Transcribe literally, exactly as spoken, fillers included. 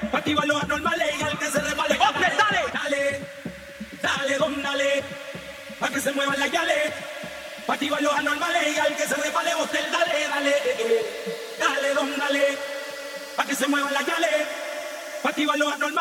activa los anormales y al que se repale. ¡Hombre, dale! Dale, dale, don, dale, pa' que se muevan las yales. Activa los anormales y al que se repale, usted dale, dale, dale, don, dale, pa' que se muevan las yales. Activa los anormales.